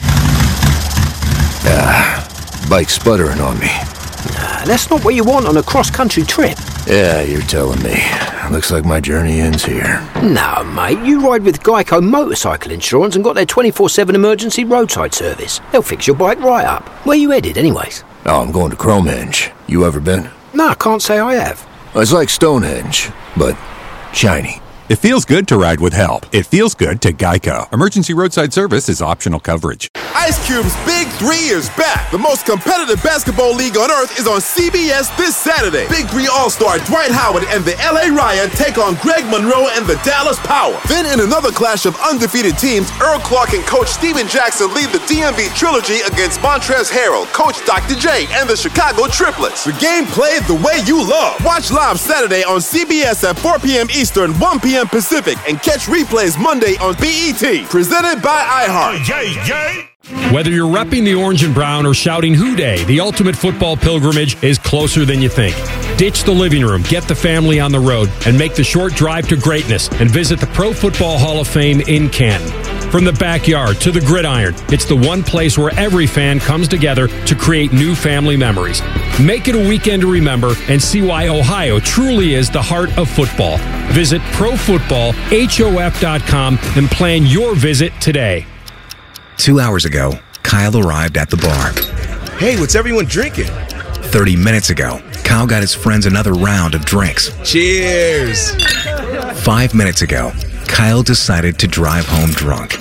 S10: Ah, bike sputtering on me.
S24: Nah, that's not what you want on a cross-country trip.
S10: Yeah, you're telling me. Looks like my journey ends here.
S24: No, mate, you ride with Geico Motorcycle Insurance and got their twenty-four seven emergency roadside service. They'll fix your bike right up. Where you headed, anyways?
S10: Oh, I'm going to Cromenge. You ever been?
S24: No, I can't say I have.
S10: It's like Stonehenge, but shiny.
S25: It feels good to ride with help. It feels good to Geico. Emergency roadside service is optional coverage.
S26: Ice Cube's Big Three is back. The most competitive basketball league on earth is on C B S this Saturday. Big Three All-Star Dwight Howard and the L A Ryan take on Greg Monroe and the Dallas Power. Then in another clash of undefeated teams, Earl Clark and Coach Steven Jackson lead the D M V Trilogy against Montrezl Harrell, Coach Doctor J, and the Chicago Triplets. The game played the way you love. Watch live Saturday on C B S at four p.m. Eastern, one p.m. Pacific, and catch replays Monday on B E T. Presented by iHeart.
S27: Yay, yay. Whether you're repping the orange and brown or shouting Who Day, the ultimate football pilgrimage is closer than you think. Ditch the living room, get the family on the road, and make the short drive to greatness and visit the Pro Football Hall of Fame in Canton. From the backyard to the gridiron, it's the one place where every fan comes together to create new family memories. Make it a weekend to remember and see why Ohio truly is the heart of football. Visit pro football hof dot com and plan your visit today.
S28: Two hours ago, Kyle arrived at the bar.
S29: Hey, what's everyone drinking?
S28: Thirty minutes ago, Kyle got his friends another round of drinks.
S29: Cheers!
S28: Five minutes ago, Kyle decided to drive home drunk.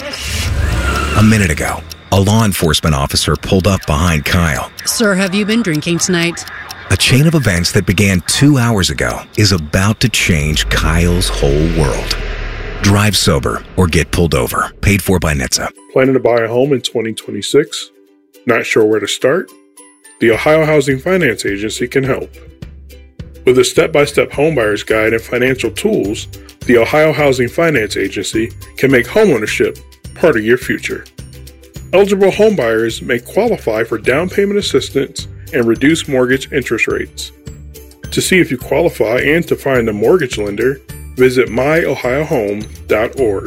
S28: A minute ago, a law enforcement officer pulled up behind Kyle.
S30: Sir, have you been drinking tonight?
S28: A chain of events that began two hours ago is about to change Kyle's whole world. Drive sober or get pulled over. Paid for by N H T S A.
S31: Planning to buy a home in twenty twenty-six? Not sure where to start? The Ohio Housing Finance Agency can help. With a step-by-step homebuyer's guide and financial tools, the Ohio Housing Finance Agency can make homeownership part of your future. Eligible homebuyers may qualify for down payment assistance and reduced mortgage interest rates. To see if you qualify and to find a mortgage lender, visit my ohio home dot org.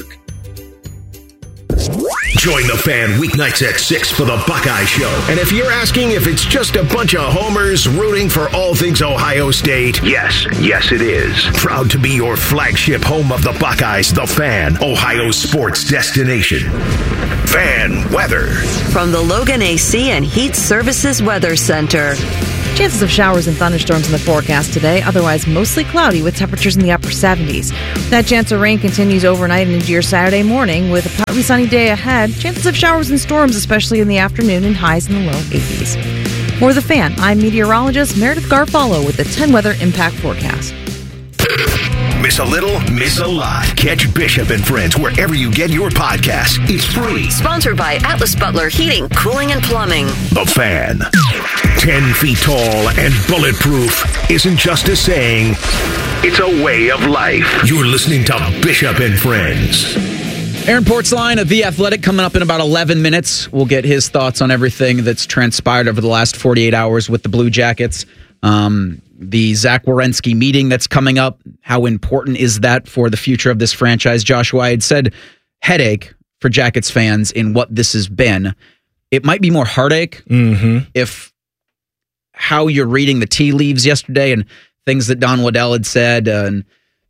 S12: Join the fan weeknights at six for the Buckeye Show. And if you're asking if it's just a bunch of homers rooting for all things Ohio State, yes, yes it is. Proud to be your flagship home of the Buckeyes, the Fan, Ohio sports destination. Fan weather.
S13: From the Logan A C and Heat Services Weather Center.
S1: Chances of showers and thunderstorms in the forecast today, otherwise mostly cloudy with temperatures in the upper seventies. That chance of rain continues overnight and into your Saturday morning with a partly sunny day ahead. Chances of showers and storms, especially in the afternoon, and highs in the low eighties. For The Fan, I'm meteorologist Meredith Garfalo with the ten Weather Impact Forecast.
S12: Miss a little, miss a lot. Catch Bishop and Friends wherever you get your podcasts. It's free.
S13: Sponsored by Atlas Butler Heating, Cooling, and Plumbing.
S12: The Fan. Ten feet tall and bulletproof isn't just a saying, it's a way of life. You're listening to Bishop and Friends.
S4: Aaron Portzline of The Athletic coming up in about eleven minutes. We'll get his thoughts on everything that's transpired over the last forty-eight hours with the Blue Jackets. Um, the Zach Werenski meeting that's coming up. How important is that for the future of this franchise? Joshua, I had said headache for Jackets fans in what this has been. It might be more heartache
S2: mm-hmm.
S4: if how you're reading the tea leaves yesterday and things that Don Waddell had said uh, and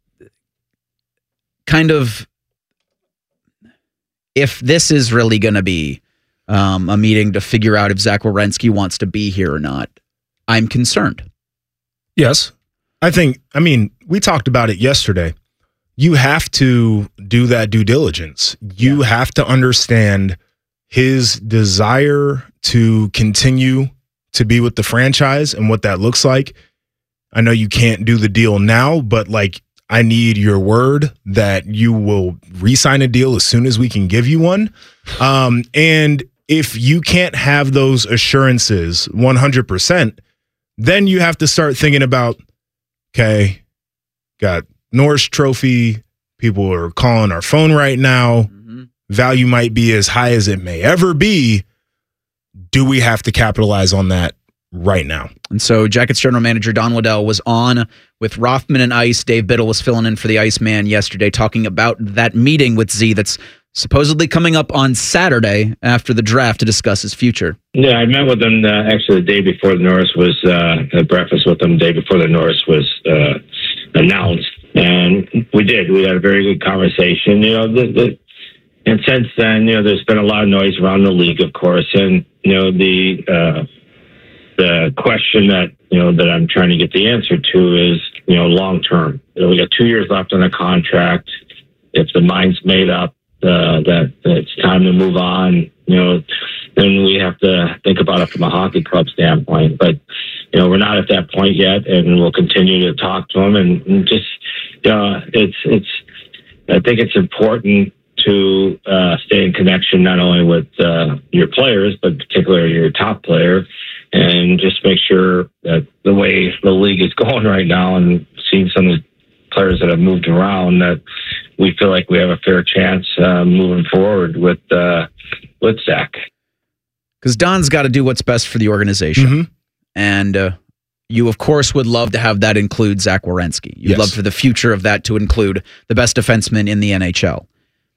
S4: kind of if this is really going to be um, a meeting to figure out if Zach Werenski wants to be here or not, I'm concerned.
S2: Yes. I think, I mean, we talked about it yesterday. You have to do that due diligence. You yeah. have to understand his desire to continue to be with the franchise and what that looks like. I know you can't do the deal now, but like, I need your word that you will re-sign a deal as soon as we can give you one. Um, and if you can't have those assurances one hundred percent, then you have to start thinking about, okay, got Norris Trophy. People are calling our phone right now. Mm-hmm. Value might be as high as it may ever be. Do we have to capitalize on that right now?
S4: And so Jackets general manager Don Waddell was on with Rothman and Ice. Dave Biddle was filling in for the Iceman yesterday, talking about that meeting with Z that's supposedly coming up on Saturday after the draft to discuss his future.
S5: Yeah, I met with him uh, actually the day before the Norris was, uh, had breakfast with him the day before the Norris was uh, announced. And we did. We had a very good conversation. You know, the, the, and since then, you know, there's been a lot of noise around the league, of course. And, you know, the uh, the question that, you know, that I'm trying to get the answer to is, you know, long term. You know, we got two years left on the contract. If the mind's made up, Uh, that, that it's time to move on, you know, then we have to think about it from a hockey club standpoint. But, you know, we're not at that point yet, and we'll continue to talk to them. And, and just, uh, it's, it's, I think it's important to uh, stay in connection not only with uh, your players, but particularly your top player, and just make sure that the way the league is going right now and seeing some of the players that have moved around, that we feel like we have a fair chance uh, moving forward with uh, with Zach.
S4: Because Don's got to do what's best for the organization.
S2: Mm-hmm.
S4: And uh, you, of course, would love to have that include Zach Werenski. You'd
S2: yes.
S4: love for the future of that to include the best defenseman in the N H L.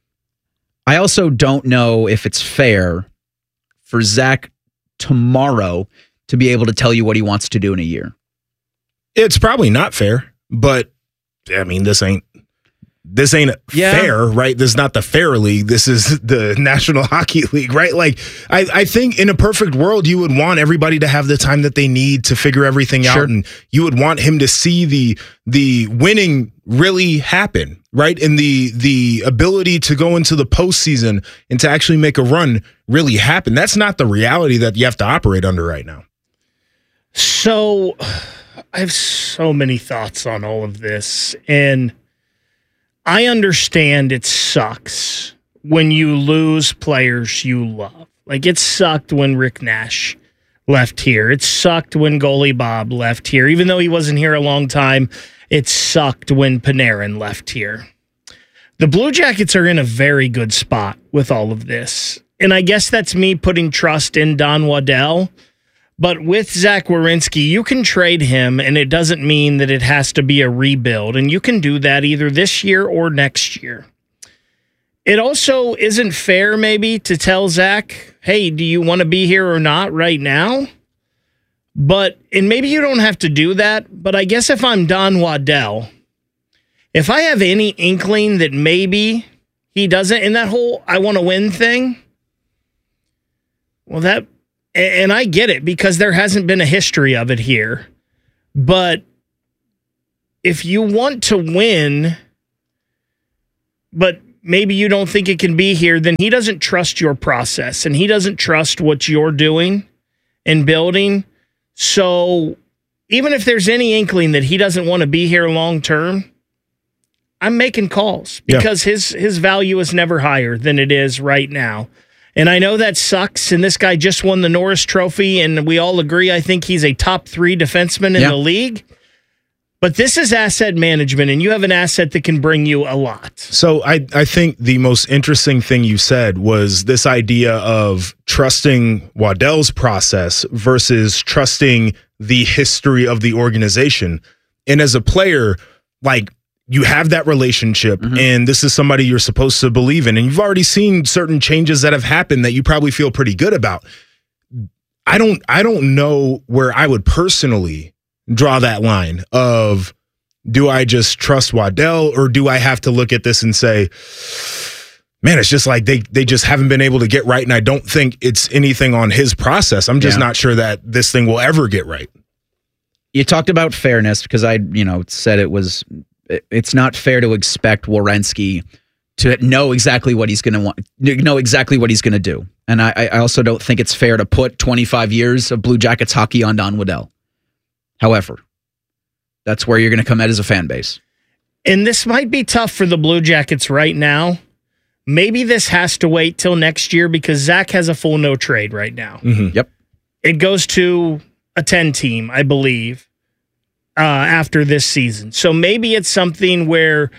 S4: I also don't know if it's fair for Zach tomorrow to be able to tell you what he wants to do in a year.
S2: It's probably not fair, but I mean, this ain't this ain't
S4: yeah.
S2: fair, right? This is not the fair league. This is the National Hockey League, right? Like, I, I think in a perfect world, you would want everybody to have the time that they need to figure everything
S4: sure.
S2: out, and you would want him to see the the winning really happen, right? And the the ability to go into the postseason and to actually make a run really happen. That's not the reality that you have to operate under right now.
S3: So I have so many thoughts on all of this, and I understand it sucks when you lose players you love. Like, it sucked when Rick Nash left here. It sucked when goalie Bob left here. Even though he wasn't here a long time, it sucked when Panarin left here. The Blue Jackets are in a very good spot with all of this. And I guess that's me putting trust in Don Waddell. But with Zach Werenski, you can trade him, and it doesn't mean that it has to be a rebuild. And you can do that either this year or next year. It also isn't fair, maybe, to tell Zach, hey, do you want to be here or not right now? But, and maybe you don't have to do that, but I guess if I'm Don Waddell, if I have any inkling that maybe he doesn't, in that whole I want to win thing, well, that, and I get it because there hasn't been a history of it here. But if you want to win, but maybe you don't think it can be here, then he doesn't trust your process and he doesn't trust what you're doing and building. So even if there's any inkling that he doesn't want to be here long term, I'm making calls because yeah. his his value is never higher than it is right now. And I know that sucks, and this guy just won the Norris Trophy, and we all agree I think he's a top three defenseman in yeah. the league. But this is asset management, and you have an asset that can bring you a lot.
S2: So I, I think the most interesting thing you said was this idea of trusting Waddell's process versus trusting the history of the organization. And as a player, like, you have that relationship, mm-hmm. and this is somebody you're supposed to believe in, and you've already seen certain changes that have happened that you probably feel pretty good about. I don't I don't know where I would personally draw that line of, do I just trust Waddell, or do I have to look at this and say, man, it's just like they they just haven't been able to get right, and I don't think it's anything on his process. I'm just yeah. not sure that this thing will ever get right.
S4: You talked about fairness because I, you know, said it was it's not fair to expect Werenski to know exactly what he's going to want, know exactly what he's going to do. And I, I also don't think it's fair to put twenty-five years of Blue Jackets hockey on Don Waddell. However, that's where you're going to come at as a fan base.
S3: And this might be tough for the Blue Jackets right now. Maybe this has to wait till next year because Zach has a full no trade right now.
S2: Mm-hmm.
S4: Yep.
S3: It goes to a ten team, I believe. Uh, after this season. So maybe it's something where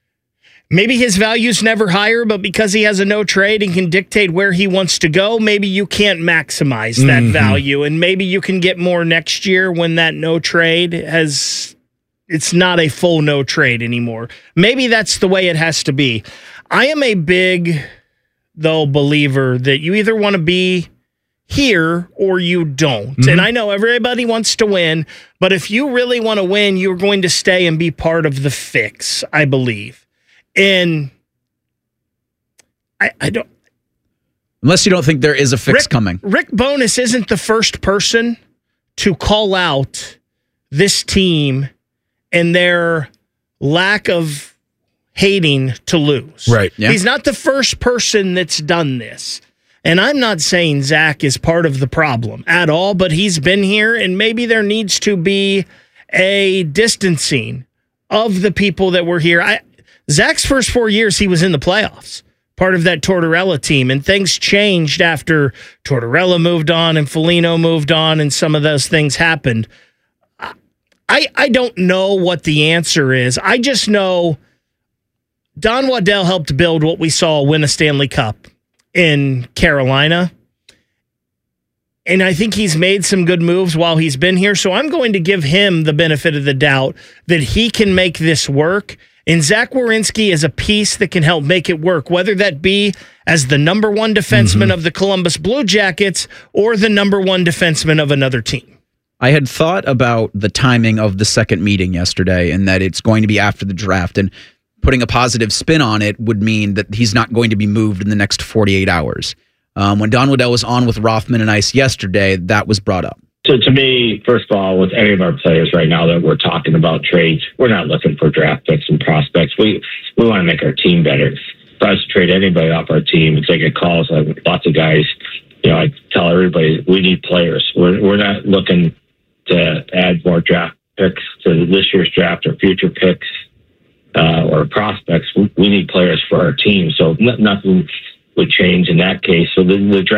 S3: maybe his value's never higher, but because he has a no trade and can dictate where he wants to go, maybe you can't maximize that mm-hmm. value. And maybe you can get more next year when that no trade has, it's not a full no trade anymore. Maybe that's the way it has to be. I am a big, though, believer that you either want to be here or you don't. Mm-hmm. And I know everybody wants to win, but if you really want to win, you're going to stay and be part of the fix, I believe. And I, I don't...
S4: Unless you don't think there is a fix
S3: Rick,
S4: coming.
S3: Rick Bowness isn't the first person to call out this team and their lack of hating to lose.
S2: Right.
S4: Yeah.
S3: He's not the first person that's done this. And I'm not saying Zach is part of the problem at all, but he's been here, and maybe there needs to be a distancing of the people that were here. I, Zach's first four years, he was in the playoffs, part of that Tortorella team, and things changed after Tortorella moved on and Foligno moved on, and some of those things happened. I, I don't know what the answer is. I just know Don Waddell helped build what we saw win a Stanley Cup in Carolina. And I think he's made some good moves while he's been here. So I'm going to give him the benefit of the doubt that he can make this work. And Zach Werenski is a piece that can help make it work, whether that be as the number one defenseman mm-hmm. of the Columbus Blue Jackets or the number one defenseman of another team.
S4: I had thought about the timing of the second meeting yesterday and that it's going to be after the draft. And putting a positive spin on it would mean that he's not going to be moved in the next forty-eight hours. Um, when Don Waddell was on with Rothman and Ice yesterday, that was brought up.
S5: So to me, first of all, with any of our players right now that we're talking about trades, we're not looking for draft picks and prospects. We we want to make our team better. For us to trade anybody off our team and take a calls, like lots of guys, you know, I tell everybody we need players. We're we're not looking to add more draft picks to this year's draft or future picks. Uh, or prospects, we, we need players for our team. So n- nothing would change in that case. So the, the draft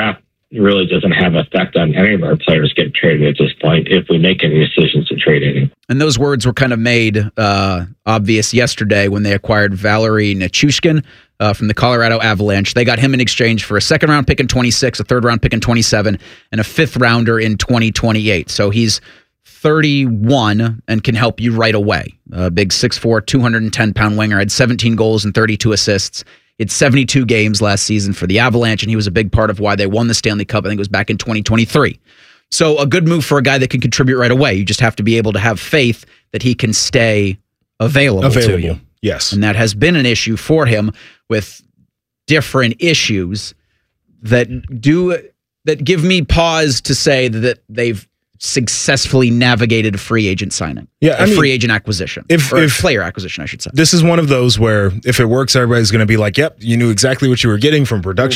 S5: really doesn't have effect on any of our players getting traded at this point if we make any decisions to trade any.
S4: And those words were kind of made uh, obvious yesterday when they acquired Valerie Nichushkin uh, from the Colorado Avalanche. They got him in exchange for a second-round pick in twenty-six, a third-round pick in twenty-seven, and a fifth-rounder in twenty twenty-eight. So he's thirty-one and can help you right away. A big six foot four, two hundred ten pound winger, had seventeen goals and thirty-two assists. It's seventy-two games last season for the Avalanche, and he was a big part of why they won the Stanley Cup. I think it was back in twenty twenty-three. So a good move for a guy that can contribute right away. You just have to be able to have faith that he can stay available,
S2: available.
S4: to you.
S2: Yes.
S4: And that has been an issue for him with different issues that do that give me pause to say that they've successfully navigated a free agent signing.
S2: Yeah, I
S4: a
S2: mean,
S4: free agent acquisition.
S2: If,
S4: or
S2: if
S4: player acquisition, I should say.
S2: This is one of those where if it works, everybody's going to be like, yep, you knew exactly what you were getting from a production